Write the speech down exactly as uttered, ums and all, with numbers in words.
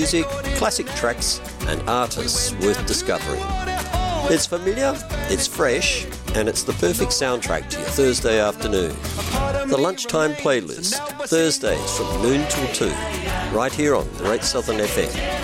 music, classic tracks and artists worth discovering. It's familiar, it's fresh, and it's the perfect soundtrack to your Thursday afternoon. The Lunchtime Playlist, Thursdays from noon till two, right here on Great Southern F M.